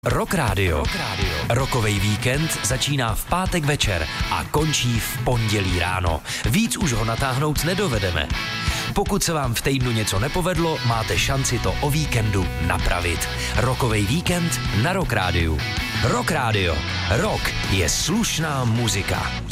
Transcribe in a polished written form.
Rock Radio. Rockovej víkend začíná v pátek večer a končí v pondělí ráno. Víc už ho natáhnout nedovedeme. Pokud se vám v týdnu něco nepovedlo, máte šanci to o víkendu napravit. Rockovej víkend na Rock Radio. Rock Radio. Rock je slušná muzika.